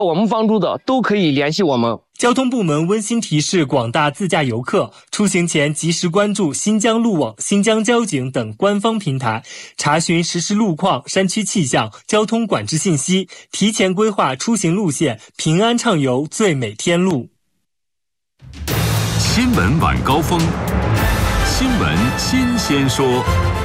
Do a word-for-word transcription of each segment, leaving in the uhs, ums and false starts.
我们帮助的都可以联系我们。 交通部门温馨提示广大自驾游客，出行前及时关注新疆路网、新疆交警等官方平台，查询实时路况、山区气象、交通管制信息，提前规划出行路线，平安畅游最美天路。 新闻晚高峰，新闻新鲜说。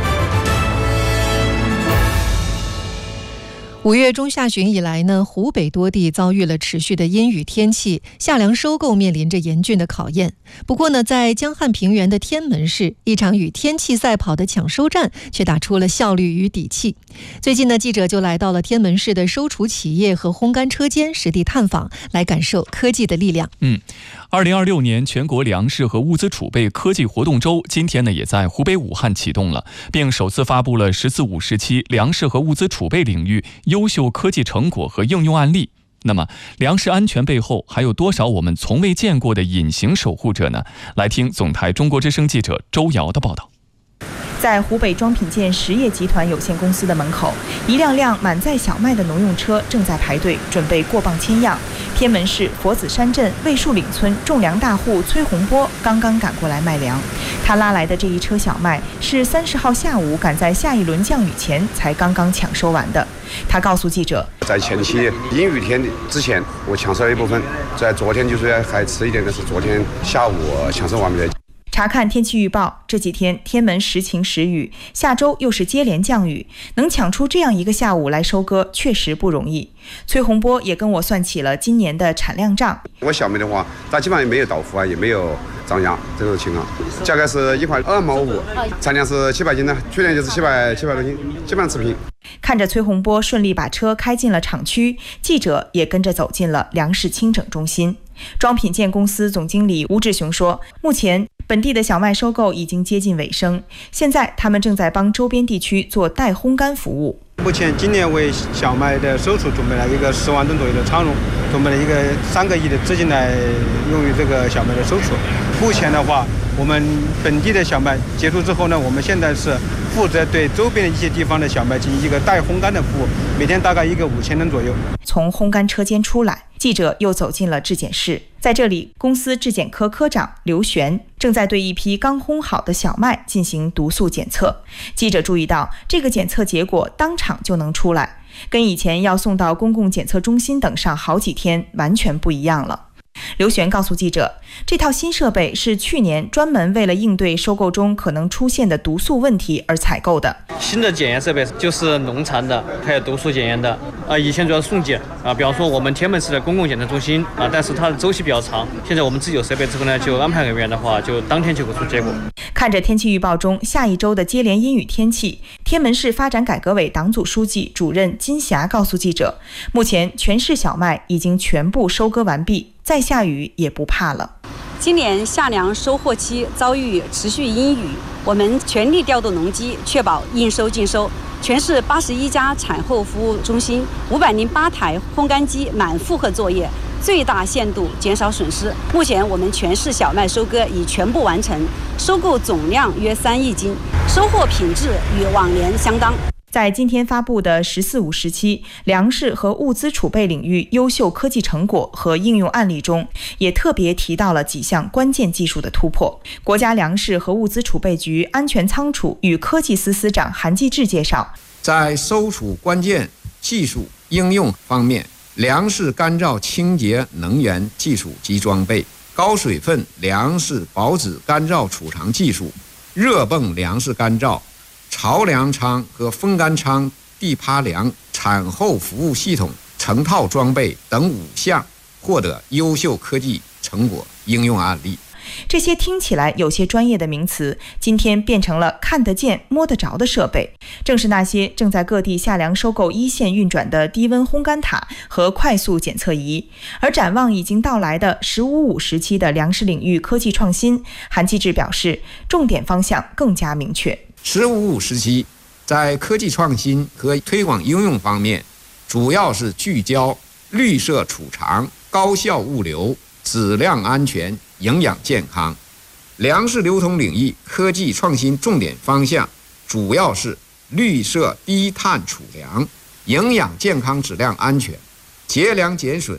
五月中下旬以来呢，湖北多地遭遇了持续的阴雨天气，夏粮收购面临着严峻的考验。不过呢，在江汉平原的天门市，一场与天气赛跑的抢收战却打出了效率与底气。最近呢，记者就来到了天门市的收储企业和烘干车间实地探访，来感受科技的力量。 嗯，二零二六年全国粮食和物资储备科技活动周今天呢，也在湖北武汉启动了，并首次发布了“十四五”时期粮食和物资储备领域优秀科技成果和应用案例。那么，粮食安全背后还有多少我们从未见过的隐形守护者呢？来听总台中国之声记者周瑶的报道。 在湖北装品建实业集团有限公司的门口，一辆辆满载小麦的农用车正在排队，准备过磅签样。天门市佛子山镇魏树岭村种粮大户崔洪波刚刚赶过来卖粮，他拉来的这一车小麦是三十号下午赶在下一轮降雨前才刚刚抢收完的。他告诉记者， 在前期阴雨天之前，我抢收了一部分，在昨天就是还迟一点的是昨天下午抢收完毕的。 查看天气预报，这几天天门时晴时雨，下周又是接连降雨，能抢出这样一个下午来收割，确实不容易。崔洪波也跟我算起了今年的产量账。我小麦的话，它基本上也没有倒伏啊，也没有涨价这种情况，价格是一块二毛五，产量是七百斤的，去年就是七百七百多斤，基本上持平。 看着崔洪波顺利把车开进了厂区，记者也跟着走进了粮食清整中心。装品建公司总经理吴志雄说，目前本地的小麦收购已经接近尾声，现在他们正在帮周边地区做代烘干服务。 目前今年为小麦的收储准备了一个十万吨左右的仓容，准备了一个三个亿的资金来用于这个小麦的收储。目前的话，我们本地的小麦结束之后呢，我们现在是负责对周边的一些地方的小麦进行一个代烘干的服务，每天大概一个五千吨左右。 从烘干车间出来，记者又走进了质检室，在这里，公司质检科科长刘璇正在对一批刚烘好的小麦进行毒素检测。记者注意到，这个检测结果当场就能出来，跟以前要送到公共检测中心等上好几天完全不一样了。刘璇告诉记者，这套新设备是去年专门为了应对收购中可能出现的毒素问题而采购的。 新的检验设备就是农残的，还有毒素检验的。呃，以前主要送检啊，比方说我们天门市的公共检测中心啊，但是它的周期比较长。现在我们自己有设备之后呢，就安排人员的话，就当天就会出结果。 看着天气预报中下一周的接连阴雨天气，天门市发展改革委党组书记、主任金霞告诉记者，目前全市小麦已经全部收割完毕，再下雨也不怕了。 今年夏粮收获期遭遇持续阴雨，我们全力调动农机，确保应收尽收。全市八十一家产后服务中心，五百零八台烘干机满负荷作业，最大限度减少损失。目前我们全市小麦收割已全部完成，收购总量约三亿斤，收获品质与往年相当。 在今天发布的“十四五”时期粮食和物资储备领域优秀科技成果和应用案例中，也特别提到了几项关键技术的突破。国家粮食和物资储备局安全仓储与科技司司长韩继志介绍， 在收储关键技术应用方面，粮食干燥清洁能源技术及装备、高水分粮食保质干燥储藏技术、热泵粮食干燥、槽粮仓和风干仓地趴粮产后服务系统成套装备等五项获得优秀科技成果应用案例。 这些听起来有些专业的名词，今天变成了看得见摸得着的设备，正是那些正在各地夏粮收购一线运转的低温烘干塔和快速检测仪。而展望已经到来的“十五五”时期的粮食领域科技创新，韩继志表示，重点方向更加明确。 十五五时期在科技创新和推广应用方面，主要是聚焦绿色储藏、高效物流、质量安全、营养健康。粮食流通领域科技创新重点方向主要是绿色低碳储粮、营养健康质量安全、节粮减损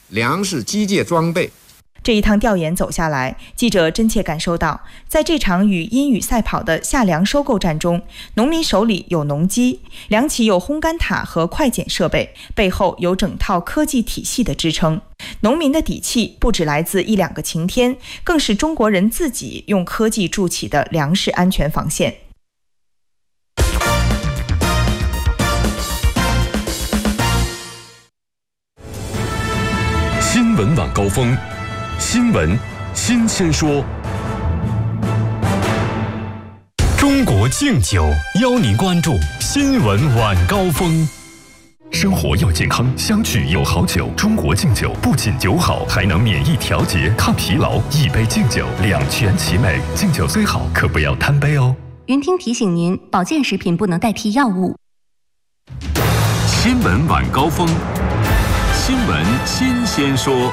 粮食机械装备。 这一趟调研走下来，记者真切感受到，在这场与阴雨赛跑的夏粮收购战中，农民手里有农机，粮企有烘干塔和快剪设备，背后有整套科技体系的支撑。农民的底气不只来自一两个晴天，更是中国人自己用科技筑起的粮食安全防线。 新闻晚高峰，新闻新鲜说。中国敬酒邀您关注新闻晚高峰。生活要健康，相聚有好酒。中国敬酒不仅酒好，还能免疫调节、抗疲劳。一杯敬酒，两全其美。敬酒虽好，可不要贪杯哦。 云听提醒您，保健食品不能代替药物。 新闻晚高峰，新闻新鲜说。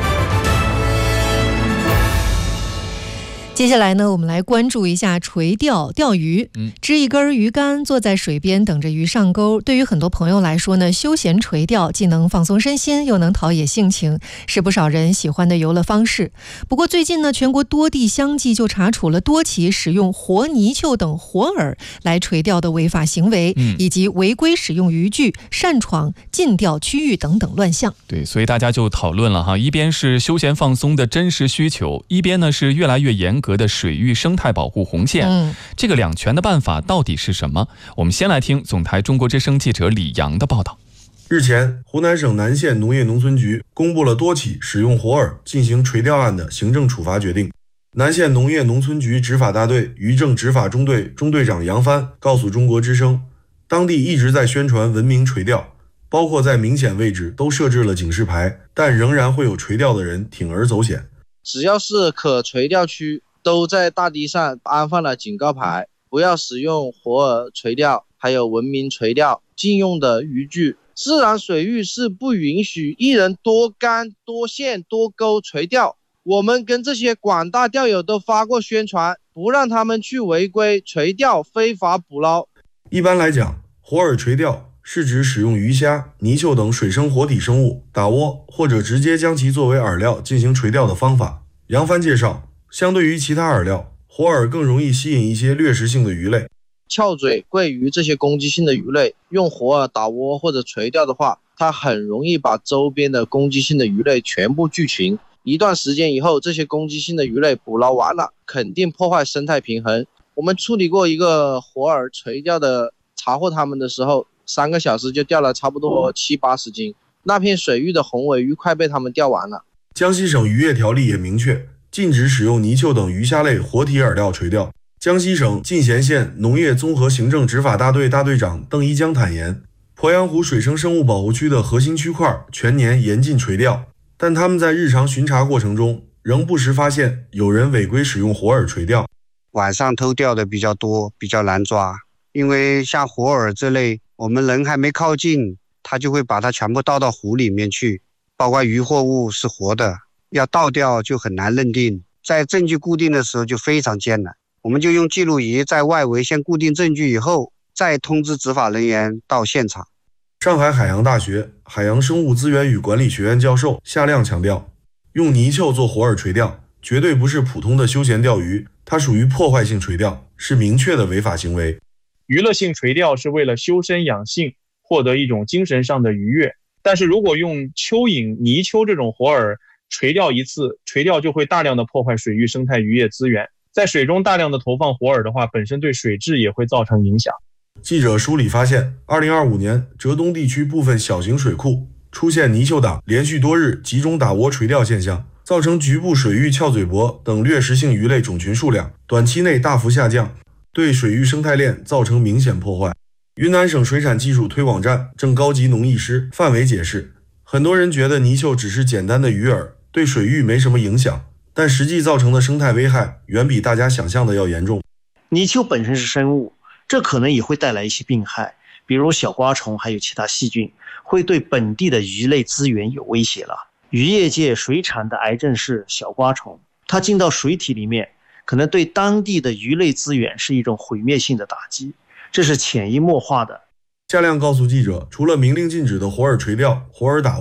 接下来呢，我们来关注一下垂钓钓鱼。嗯，支一根鱼竿，坐在水边等着鱼上钩。对于很多朋友来说呢，休闲垂钓既能放松身心，又能陶冶性情，是不少人喜欢的游乐方式。不过最近呢，全国多地相继就查处了多起使用活泥鳅等活饵来垂钓的违法行为，嗯、以及违规使用渔具、擅闯禁钓区域等等乱象。 对，所以大家就讨论了哈，一边是休闲放松的真实需求，一边呢是越来越严格的水域生态保护红线。嗯，这个两全的办法到底是什么？我们先来听总台中国之声记者李阳的报道。 日前，湖南省南县农业农村局公布了多起使用活饵进行垂钓案的行政处罚决定。南县农业农村局执法大队渔政执法中队中队长杨帆告诉中国之声，当地一直在宣传文明垂钓，包括在明显位置都设置了警示牌，但仍然会有垂钓的人铤而走险。 只要是可垂钓区，都在大堤上安放了警告牌，不要使用活饵垂钓，还有文明垂钓禁用的渔具。自然水域是不允许一人多竿、多线、多钩垂钓。我们跟这些广大钓友都发过宣传，不让他们去违规垂钓、非法捕捞。 一般来讲，活饵垂钓是指使用鱼虾、泥鳅等水生活体生物打窝，或者直接将其作为饵料进行垂钓的方法。杨帆介绍，相对于其他饵料，活饵更容易吸引一些掠食性的鱼类， 翘嘴、桂鱼这些攻击性的鱼类，用活饵打窝或者垂钓的话，它很容易把周边的攻击性的鱼类全部聚群。一段时间以后，这些攻击性的鱼类捕捞完了，肯定破坏生态平衡。我们处理过一个活饵垂钓的，查获它们的时候，三个小时就钓了差不多七八十斤，那片水域的红尾鱼快被他们钓完了。 江西省渔业条例也明确，禁止使用泥鳅等鱼虾类活体饵料垂钓。江西省进贤县农业综合行政执法大队大队长邓一江坦言，鄱阳湖水生生物保护区的核心区块全年严禁垂钓，但他们在日常巡查过程中，仍不时发现有人违规使用活饵垂钓。 晚上偷钓的比较多，比较难抓，因为像活饵这类，我们人还没靠近，他就会把它全部倒到湖里面去，包括渔获物是活的，要倒钓就很难认定，在证据固定的时候就非常艰难。我们就用记录仪在外围先固定证据以后，再通知执法人员到现场。 上海海洋大学海洋生物资源与管理学院教授夏亮强调，用泥鳅做活饵垂钓绝对不是普通的休闲钓鱼，它属于破坏性垂钓，是明确的违法行为。 娱乐性垂钓是为了修身养性，获得一种精神上的愉悦，但是如果用蚯蚓、泥鳅这种活饵垂钓一次，垂钓就会大量的破坏水域生态渔业资源，在水中大量的投放活饵的话，本身对水质也会造成影响。 记者梳理发现，二零二五年浙东地区部分小型水库出现泥鳅党连续多日集中打窝垂钓现象，造成局部水域翘嘴貘等掠食性鱼类种群数量短期内大幅下降，对水域生态链造成明显破坏。云南省水产技术推广站正高级农艺师范伟解释，很多人觉得泥鳅只是简单的鱼饵，对水域没什么影响，但实际造成的生态危害远比大家想象的要严重。 泥鳅本身是生物，这可能也会带来一些病害，比如小瓜虫还有其他细菌，会对本地的鱼类资源有威胁了。渔业界水产的癌症是小瓜虫，它进到水体里面，可能对当地的鱼类资源是一种毁灭性的打击，这是潜移默化的。 夏亮告诉记者，除了明令禁止的活饵垂钓、活饵打窝，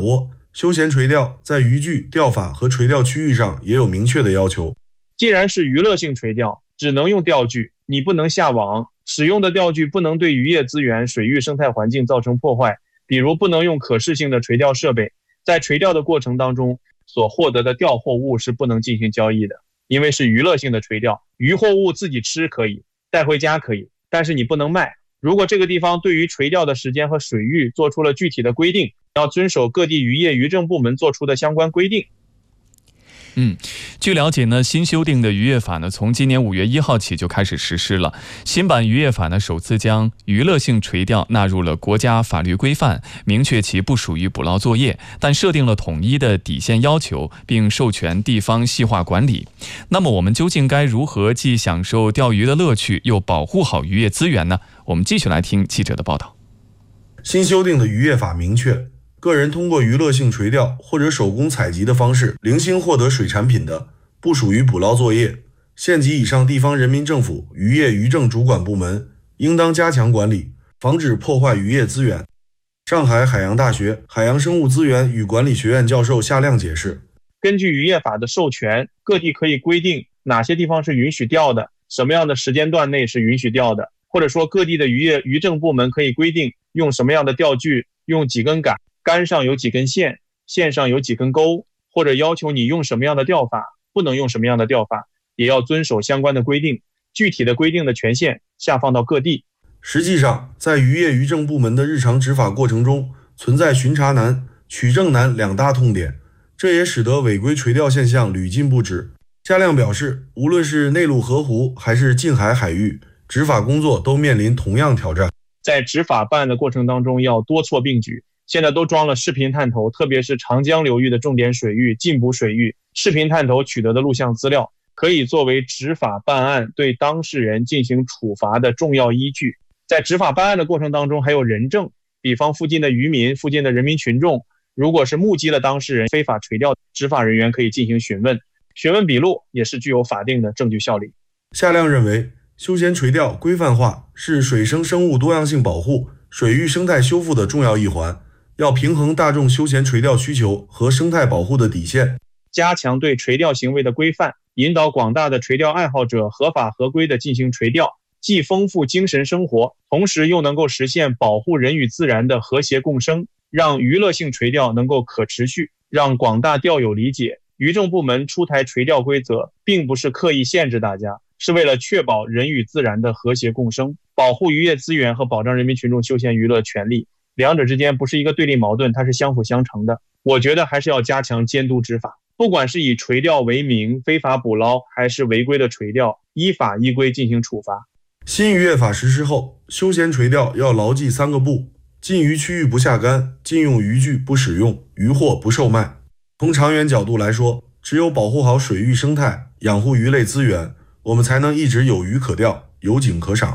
休闲垂钓在渔具、钓法和垂钓区域上也有明确的要求。 既然是娱乐性垂钓，只能用钓具，你不能下网，使用的钓具不能对渔业资源、水域生态环境造成破坏，比如不能用可视性的垂钓设备。在垂钓的过程当中，所获得的钓获物是不能进行交易的，因为是娱乐性的垂钓，渔获物自己吃可以，带回家可以，但是你不能卖。如果这个地方对于垂钓的时间和水域做出了具体的规定，要遵守各地渔业渔政部门做出的相关规定。 嗯，据了解呢，新修订的渔业法呢，从今年五月一号起就开始实施了。新版渔业法呢，首次将娱乐性垂钓纳入了国家法律规范，明确其不属于捕捞作业，但设定了统一的底线要求，并授权地方细化管理。那么，我们究竟该如何既享受钓鱼的乐趣，又保护好渔业资源呢？我们继续来听记者的报道。 新修订的渔业法明确，个人通过娱乐性垂钓或者手工采集的方式零星获得水产品的，不属于捕捞作业。县级以上地方人民政府渔业渔政主管部门应当加强管理，防止破坏渔业资源。上海海洋大学海洋生物资源与管理学院教授夏亮解释， 根据渔业法的授权，各地可以规定哪些地方是允许钓的，什么样的时间段内是允许钓的，或者说各地的渔业渔政部门可以规定用什么样的钓具，用几根杆，杆上有几根线，线上有几根钩，或者要求你用什么样的钓法，不能用什么样的钓法，也要遵守相关的规定。具体的规定的权限下放到各地。 实际上，在渔业渔政部门的日常执法过程中，存在巡查难、取证难两大痛点，这也使得违规垂钓现象屡禁不止。夏亮表示，无论是内陆河湖还是近海海域，执法工作都面临同样挑战。 在执法办案的过程当中，要多措并举。现在都装了视频探头，特别是长江流域的重点水域、禁捕水域，视频探头取得的录像资料可以作为执法办案对当事人进行处罚的重要依据。在执法办案的过程当中，还有人证，比方附近的渔民、附近的人民群众，如果是目击了当事人非法垂钓，执法人员可以进行询问，询问笔录也是具有法定的证据效力。 夏亮认为，休闲垂钓规范化是水生生物多样性保护、水域生态修复的重要一环，要平衡大众休闲垂钓需求和生态保护的底线， 加强对垂钓行为的规范，引导广大的垂钓爱好者合法合规地进行垂钓，既丰富精神生活，同时又能够实现保护人与自然的和谐共生，让娱乐性垂钓能够可持续，让广大钓友理解，渔政部门出台垂钓规则并不是刻意限制大家，是为了确保人与自然的和谐共生，保护渔业资源和保障人民群众休闲娱乐权利，两者之间不是一个对立矛盾，它是相辅相成的。我觉得还是要加强监督执法，不管是以垂钓为名非法捕捞，还是违规的垂钓，依法依规进行处罚。 新渔业法实施后，休闲垂钓要牢记三个不：禁渔区域不下竿，禁用渔具不使用，渔获不售卖。从长远角度来说，只有保护好水域生态，养护鱼类资源，我们才能一直有鱼可钓，有景可赏。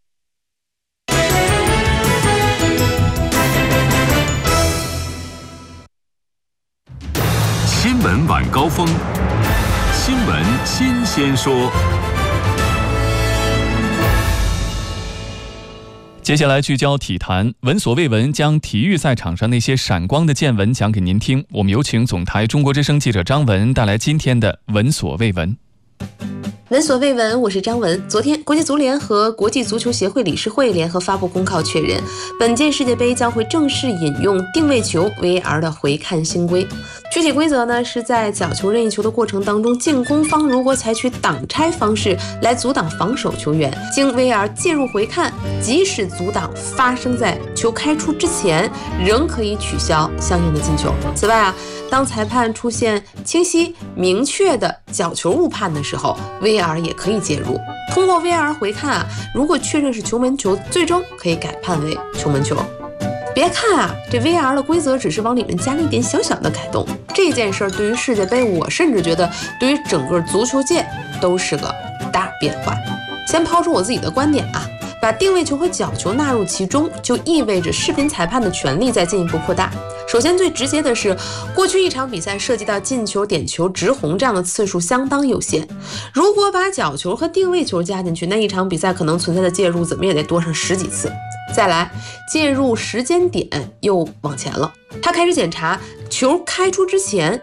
新闻晚高峰，新闻新鲜说。 接下来聚焦体坛，闻所未闻将体育赛场上那些闪光的见闻讲给您听。我们有请总台中国之声记者张文带来今天的闻所未闻。 闻所未闻，我是张文。昨天，国际足联和国际足球协会理事会联合发布公告，确认本届世界杯将会正式引用定位球 V A R 的回看新规。具体规则呢，是在角球任意球的过程当中，进攻方如果采取挡拆方式来阻挡防守球员，经 V A R 介入回看，即使阻挡发生在球开出之前，仍可以取消相应的进球。此外啊，当裁判出现清晰明确的角球误判的时候， V A R 也可以介入。通过 V A R 回看啊，如果确认是球门球，最终可以改判为球门球。别看啊，这 V A R 的规则只是往里面加了一点小小的改动，这件事儿对于世界杯，我甚至觉得对于整个足球界都是个大变化。先抛出我自己的观点啊，把定位球和角球纳入其中，就意味着视频裁判的权力在进一步扩大。首先最直接的是，过去一场比赛涉及到进球、点球、直红这样的次数相当有限，如果把角球和定位球加进去，那一场比赛可能存在的介入怎么也得多上十几次。 再来，介入时间点又往前了，他开始检查球开出之前